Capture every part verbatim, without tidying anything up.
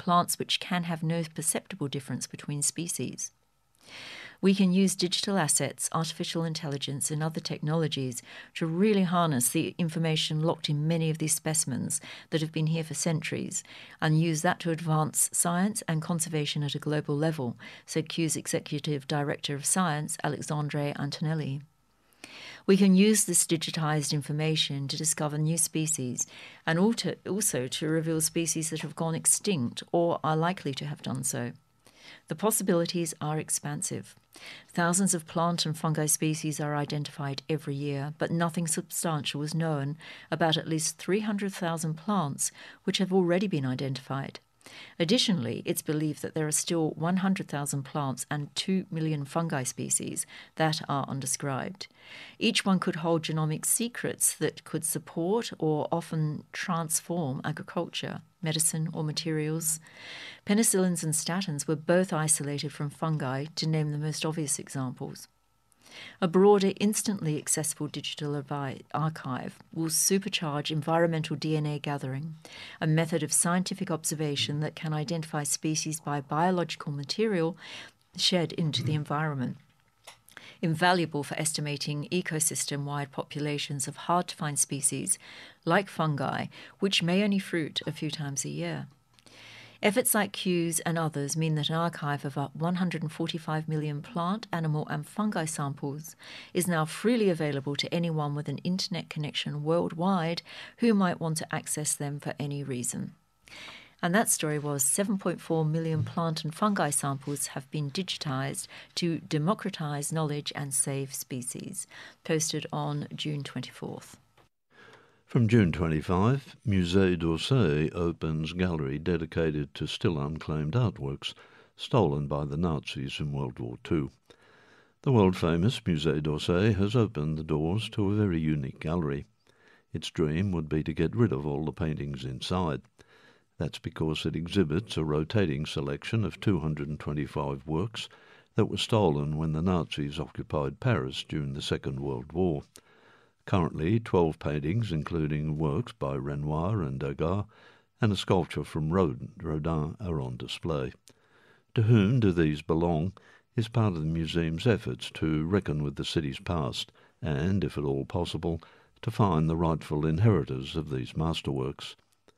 plants which can have no perceptible difference between species. We can use digital assets, artificial intelligence and other technologies to really harness the information locked in many of these specimens that have been here for centuries and use that to advance science and conservation at a global level, said Kew's Executive Director of Science, Alexandre Antonelli. We can use this digitized information to discover new species and also to reveal species that have gone extinct or are likely to have done so. The possibilities are expansive. Thousands of plant and fungi species are identified every year, but nothing substantial is known about at least three hundred thousand plants which have already been identified. Additionally, it's believed that there are still one hundred thousand plants and two million fungi species that are undescribed. Each one could hold genomic secrets that could support or often transform agriculture, medicine, or materials. Penicillins and statins were both isolated from fungi, to name the most obvious examples. A broader, instantly accessible digital archive will supercharge environmental D N A gathering, a method of scientific observation that can identify species by biological material shed into the environment. Invaluable for estimating ecosystem-wide populations of hard-to-find species, like fungi, which may only fruit a few times a year. Efforts like Kew's and others mean that an archive of up one hundred forty-five million plant, animal and fungi samples is now freely available to anyone with an internet connection worldwide who might want to access them for any reason. And that story was seven point four million plant and fungi samples have been digitized to democratize knowledge and save species, posted on June twenty-fourth. From June twenty-fifth, Musée d'Orsay opens gallery dedicated to still unclaimed artworks stolen by the Nazis in World War Two. The world-famous Musée d'Orsay has opened the doors to a very unique gallery. Its dream would be to get rid of all the paintings inside. That's because it exhibits a rotating selection of two hundred twenty-five works that were stolen when the Nazis occupied Paris during the Second World War. Currently, twelve paintings, including works by Renoir and Degas, and a sculpture from Rodin, are on display. To whom do these belong is part of the museum's efforts to reckon with the city's past and, if at all possible, to find the rightful inheritors of these masterworks.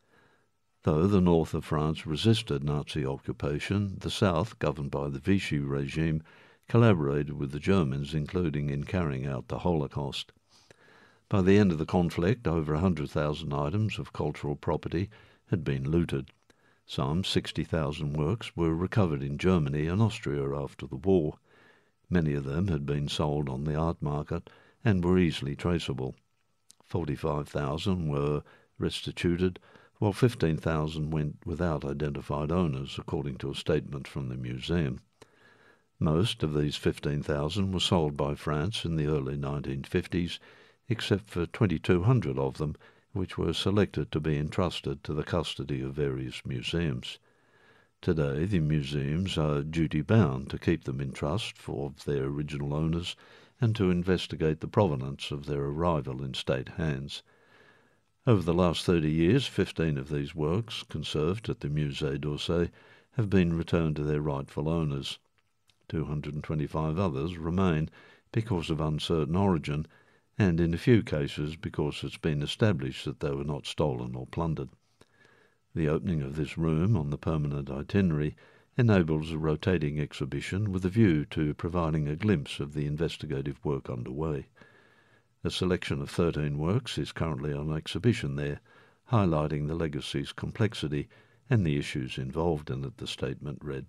Though the north of France resisted Nazi occupation, the south, governed by the Vichy regime, collaborated with the Germans, including in carrying out the Holocaust. By the end of the conflict, over one hundred thousand items of cultural property had been looted. Some sixty thousand works were recovered in Germany and Austria after the war. Many of them had been sold on the art market and were easily traceable. forty-five thousand were restituted, while fifteen thousand went without identified owners, according to a statement from the museum. Most of these fifteen thousand were sold by France in the early nineteen fifties, except for twenty-two hundred of them, which were selected to be entrusted to the custody of various museums. Today, the museums are duty-bound to keep them in trust for their original owners and to investigate the provenance of their arrival in state hands. Over the last thirty years, fifteen of these works, conserved at the Musée d'Orsay, have been returned to their rightful owners. two hundred twenty-five others remain because of uncertain origin, and in a few cases because it's been established that they were not stolen or plundered. The opening of this room on the permanent itinerary enables a rotating exhibition with a view to providing a glimpse of the investigative work underway. A selection of thirteen works is currently on exhibition there, highlighting the legacy's complexity and the issues involved in it, the statement read.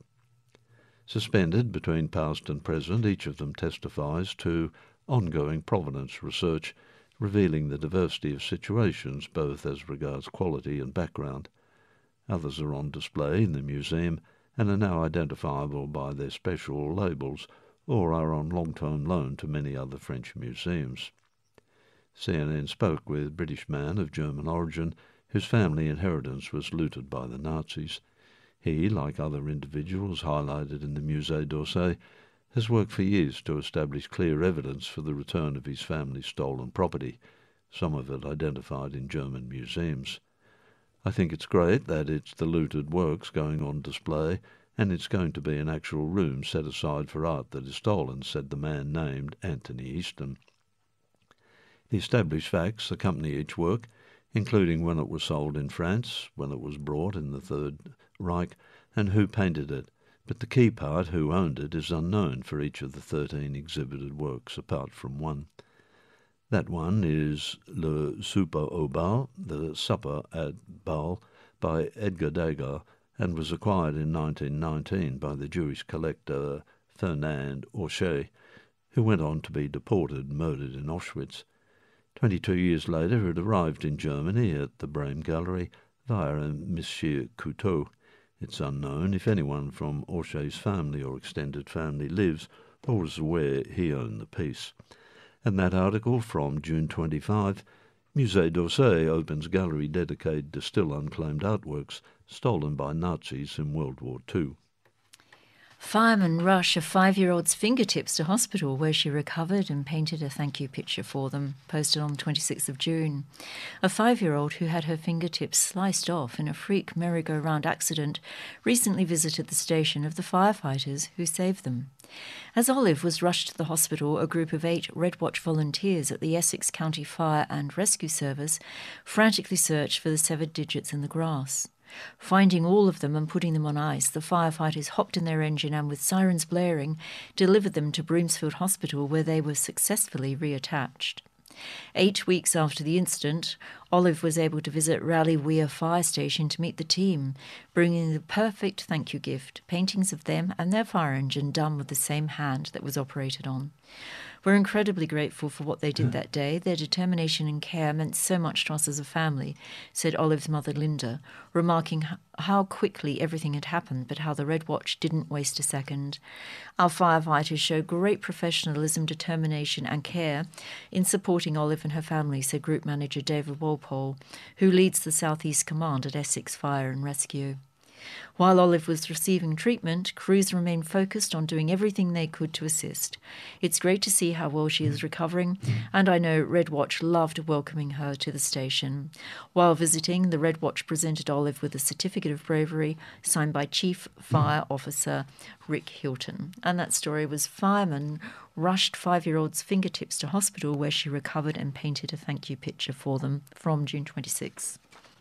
Suspended between past and present, each of them testifies to ongoing provenance research, revealing the diversity of situations both as regards quality and background. Others are on display in the museum and are now identifiable by their special labels or are on long-term loan to many other French museums. C N N spoke with a British man of German origin whose family inheritance was looted by the Nazis. He, like other individuals highlighted in the Musée d'Orsay, has worked for years to establish clear evidence for the return of his family's stolen property, some of it identified in German museums. I think it's great that it's the looted works going on display, and it's going to be an actual room set aside for art that is stolen, said the man named Anthony Easton. The established facts accompany each work, including when it was sold in France, when it was brought in the Third Reich, and who painted it. But the key part, who owned it, is unknown for each of the thirteen exhibited works, apart from one. That one is Le Souper au Bal, The Supper at Bal, by Edgar Degas, and was acquired in nineteen nineteen by the Jewish collector Fernand Orchet, who went on to be deported and murdered in Auschwitz. Twenty-two years later it arrived in Germany at the Brehm Gallery via a Monsieur Couteau. It's unknown if anyone from Orchet's family or extended family lives or was aware he owned the piece. And that article from June twenty-fifth, Musée d'Orsay opens gallery dedicated to still unclaimed artworks stolen by Nazis in World War Two. Firemen rush a five-year-old's fingertips to hospital where she recovered and painted a thank you picture for them, posted on the twenty-sixth of June. A five-year-old who had her fingertips sliced off in a freak merry-go-round accident recently visited the station of the firefighters who saved them. As Olive was rushed to the hospital, a group of eight Red Watch volunteers at the Essex County Fire and Rescue Service frantically searched for the severed digits in the grass. Finding all of them and putting them on ice, the firefighters hopped in their engine and, with sirens blaring, delivered them to Broomsfield Hospital, where they were successfully reattached. Eight weeks after the incident, Olive was able to visit Raleigh Weir Fire Station to meet the team, bringing the perfect thank you gift, paintings of them and their fire engine done with the same hand that was operated on. We're incredibly grateful for what they did that day. Their determination and care meant so much to us as a family, said Olive's mother Linda, remarking how quickly everything had happened, but how the Red Watch didn't waste a second. Our firefighters showed great professionalism, determination and care in supporting Olive and her family, said Group Manager David Walpole, who leads the South East Command at Essex Fire and Rescue. While Olive was receiving treatment, crews remained focused on doing everything they could to assist. It's great to see how well she is recovering, and I know Red Watch loved welcoming her to the station. While visiting, the Red Watch presented Olive with a certificate of bravery signed by Chief Fire Officer Rick Hilton. And that story was Firemen rushed five-year-old's fingertips to hospital where she recovered and painted a thank you picture for them, from June twenty-sixth.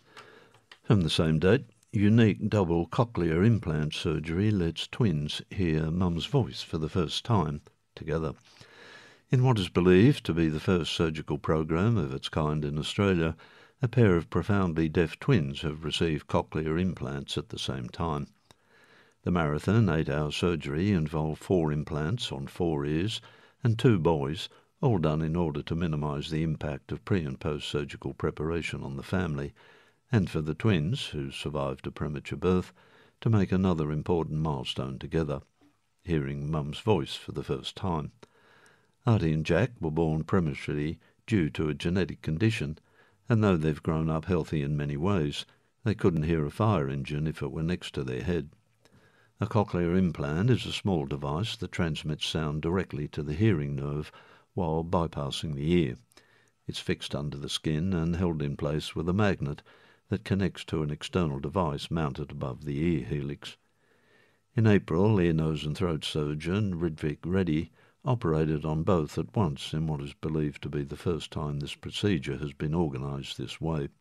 From the same date, unique double cochlear implant surgery lets twins hear mum's voice for the first time together. In what is believed to be the first surgical program of its kind in Australia, a pair of profoundly deaf twins have received cochlear implants at the same time. The marathon eight-hour surgery involved four implants on four ears and two boys, all done in order to minimise the impact of pre- and post-surgical preparation on the family, and for the twins, who survived a premature birth, to make another important milestone together, hearing mum's voice for the first time. Artie and Jack were born prematurely due to a genetic condition, and though they've grown up healthy in many ways, they couldn't hear a fire engine if it were next to their head. A cochlear implant is a small device that transmits sound directly to the hearing nerve while bypassing the ear. It's fixed under the skin and held in place with a magnet that connects to an external device mounted above the ear helix. In April, ear, nose and throat surgeon Ridvik Reddy operated on both at once in what is believed to be the first time this procedure has been organised this way.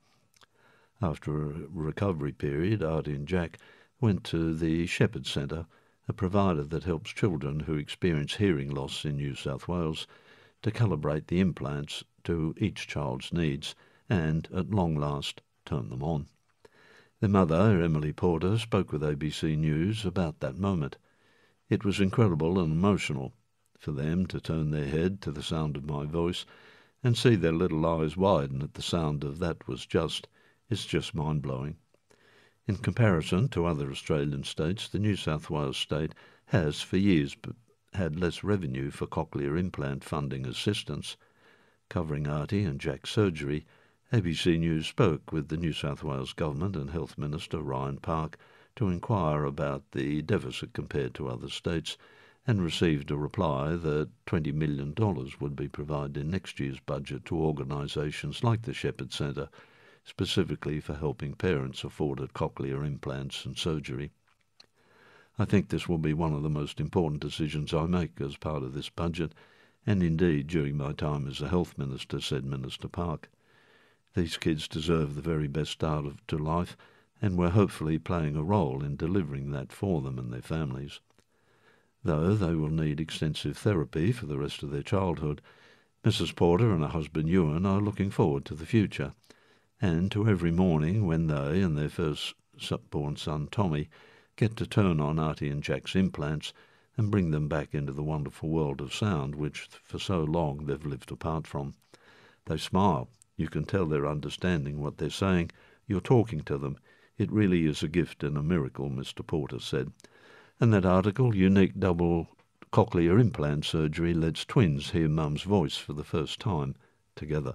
After a recovery period, Artie and Jack went to the Shepherd Centre, a provider that helps children who experience hearing loss in New South Wales, to calibrate the implants to each child's needs and, at long last, turn them on. Their mother, Emily Porter, spoke with A B C News about that moment. It was incredible and emotional for them to turn their head to the sound of my voice and see their little eyes widen at the sound of that was just, it's just mind-blowing. In comparison to other Australian states, the New South Wales state has for years had less revenue for cochlear implant funding assistance. Covering Artie and Jack's surgery, A B C News spoke with the New South Wales Government and Health Minister Ryan Park to inquire about the deficit compared to other states, and received a reply that twenty million dollars would be provided in next year's budget to organisations like the Shepherd Centre specifically for helping parents afford cochlear implants and surgery. I think this will be one of the most important decisions I make as part of this budget, and indeed during my time as a health minister, said Minister Park. These kids deserve the very best start of, to life, and we're hopefully playing a role in delivering that for them and their families. Though they will need extensive therapy for the rest of their childhood, Missus Porter and her husband Ewan are looking forward to the future, and to every morning when they and their first-born son Tommy get to turn on Artie and Jack's implants and bring them back into the wonderful world of sound which for so long they've lived apart from. They smile. You can tell they're understanding what they're saying. You're talking to them. It really is a gift and a miracle, Mister Porter said. And that article, Unique Double Cochlear Implant Surgery Lets Twins Hear Mum's Voice for the First Time Together.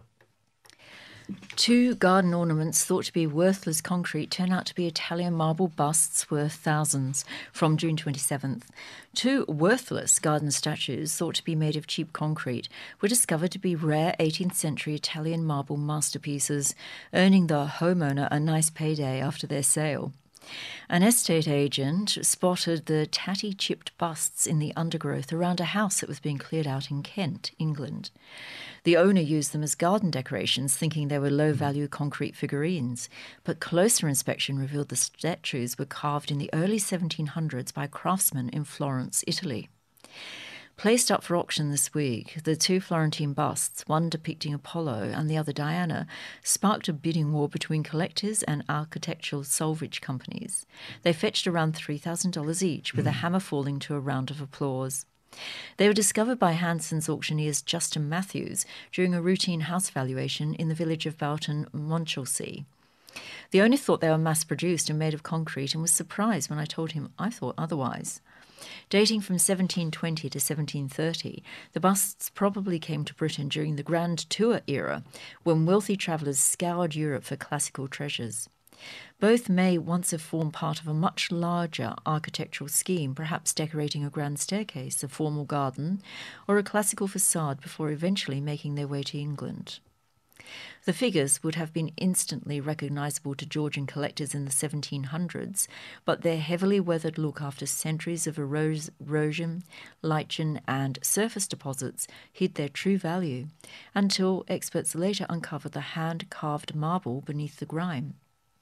Two garden ornaments thought to be worthless concrete turn out to be Italian marble busts worth thousands, from June twenty-seventh. Two worthless garden statues thought to be made of cheap concrete were discovered to be rare eighteenth century Italian marble masterpieces, earning the homeowner a nice payday after their sale. An estate agent spotted the tatty chipped busts in the undergrowth around a house that was being cleared out in Kent, England. The owner used them as garden decorations, thinking they were low-value concrete figurines, but closer inspection revealed the statues were carved in the early seventeen hundreds by craftsmen in Florence, Italy. Placed up for auction this week, the two Florentine busts, one depicting Apollo and the other Diana, sparked a bidding war between collectors and architectural salvage companies. They fetched around three thousand dollars each, with a hammer falling to a round of applause. They were discovered by Hanson's auctioneers Justin Matthews during a routine house valuation in the village of Boughton, Monchelsea. The owner thought they were mass-produced and made of concrete and was surprised when I told him I thought otherwise. Dating from seventeen twenty to seventeen thirty, the busts probably came to Britain during the Grand Tour era, when wealthy travellers scoured Europe for classical treasures. Both may once have formed part of a much larger architectural scheme, perhaps decorating a grand staircase, a formal garden, or a classical facade before eventually making their way to England. The figures would have been instantly recognisable to Georgian collectors in the seventeen hundreds, but their heavily weathered look after centuries of erosion, lichen and surface deposits hid their true value, until experts later uncovered the hand-carved marble beneath the grime.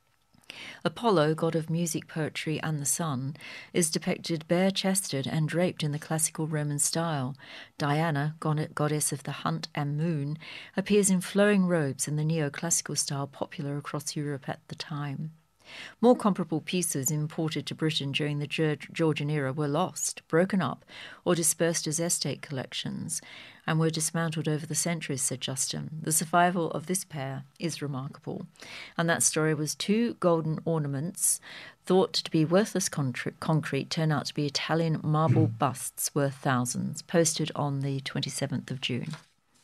Apollo, god of music, poetry and the sun, is depicted bare-chested and draped in the classical Roman style. Diana, goddess of the hunt and moon, appears in flowing robes in the neoclassical style popular across Europe at the time. More comparable pieces imported to Britain during the Georgian era were lost, broken up, or dispersed as estate collections, and were dismantled over the centuries, said Justin. The survival of this pair is remarkable. And that story was two golden ornaments thought to be worthless concrete turn out to be Italian marble busts worth thousands, posted on the twenty-seventh of June.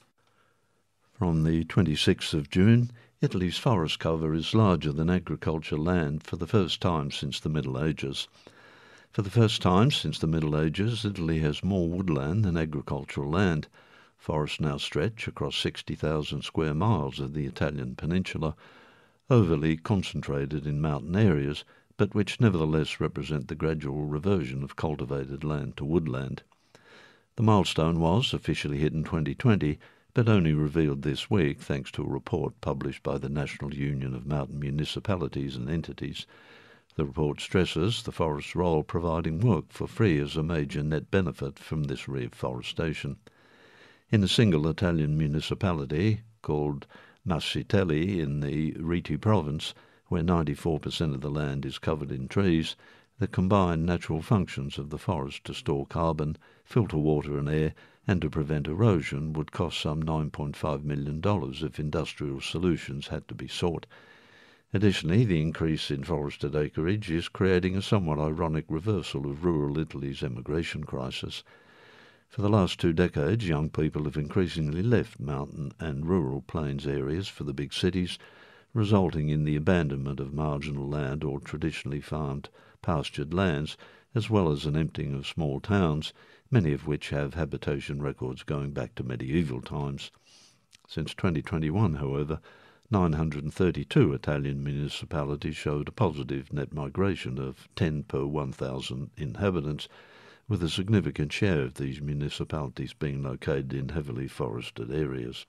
From the twenty-sixth of June, Italy's forest cover is larger than agriculture land for the first time since the Middle Ages. For the first time since the Middle Ages, Italy has more woodland than agricultural land. Forests now stretch across sixty thousand square miles of the Italian peninsula, overly concentrated in mountain areas, but which nevertheless represent the gradual reversion of cultivated land to woodland. The milestone was officially hit in twenty twenty, but only revealed this week thanks to a report published by the National Union of Mountain Municipalities and Entities. The report stresses the forest's role providing work for free as a major net benefit from this reforestation. In a single Italian municipality called Mascitelli in the Rieti province, where ninety-four percent of the land is covered in trees, the combined natural functions of the forest to store carbon, filter water and air, and to prevent erosion would cost some nine point five million dollars if industrial solutions had to be sought. Additionally, the increase in forested acreage is creating a somewhat ironic reversal of rural Italy's emigration crisis. For the last two decades, young people have increasingly left mountain and rural plains areas for the big cities, resulting in the abandonment of marginal land or traditionally farmed pastured lands, as well as an emptying of small towns, many of which have habitation records going back to medieval times. Since twenty twenty-one, however, nine hundred thirty-two Italian municipalities showed a positive net migration of ten per one thousand inhabitants, with a significant share of these municipalities being located in heavily forested areas.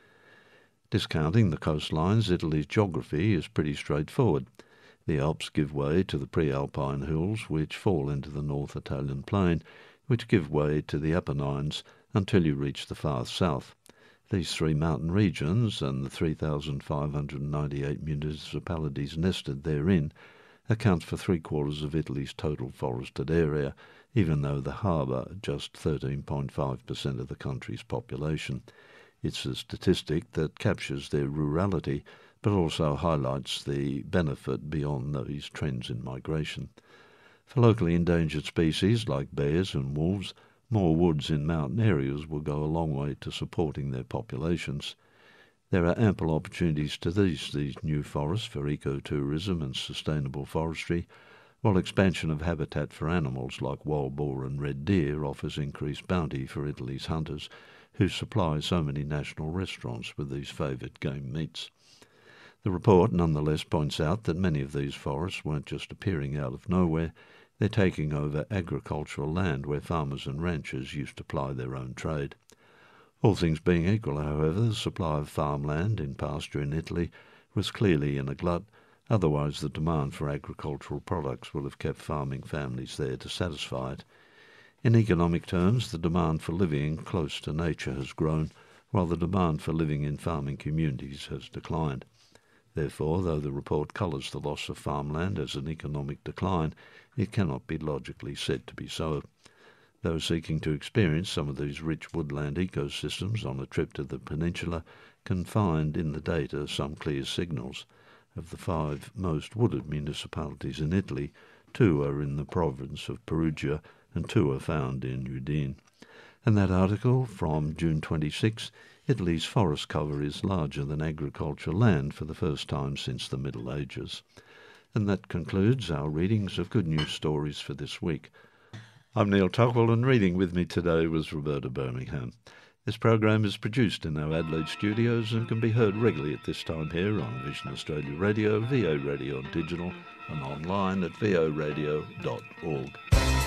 Discounting the coastlines, Italy's geography is pretty straightforward. The Alps give way to the pre-Alpine hills, which fall into the North Italian plain, which give way to the Apennines until you reach the far south. These three mountain regions and the three thousand five hundred ninety-eight municipalities nested therein account for three-quarters of Italy's total forested area, even though the harbour just thirteen point five percent of the country's population. It's a statistic that captures their rurality, but also highlights the benefit beyond these trends in migration. For locally endangered species like bears and wolves, more woods in mountain areas will go a long way to supporting their populations. There are ample opportunities to these, these new forests for ecotourism and sustainable forestry, while expansion of habitat for animals like wild boar and red deer offers increased bounty for Italy's hunters, who supply so many national restaurants with these favoured game meats. The report nonetheless points out that many of these forests weren't just appearing out of nowhere, they're taking over agricultural land where farmers and ranchers used to ply their own trade. All things being equal, however, the supply of farmland in pasture in Italy was clearly in a glut, otherwise the demand for agricultural products would have kept farming families there to satisfy it. In economic terms, the demand for living close to nature has grown, while the demand for living in farming communities has declined. Therefore, though the report colours the loss of farmland as an economic decline, it cannot be logically said to be so. Those seeking to experience some of these rich woodland ecosystems on a trip to the peninsula can find in the data some clear signals. Of the five most wooded municipalities in Italy, two are in the province of Perugia and two are found in Udine. And that article from June twenty-sixth, Italy's forest cover is larger than agricultural land for the first time since the Middle Ages. And that concludes our readings of Good News Stories for this week. I'm Neil Tocqueville, and reading with me today was Roberta Birmingham. This program is produced in our Adelaide studios and can be heard regularly at this time here on Vision Australia Radio, V O Radio on digital, and online at v o radio dot org.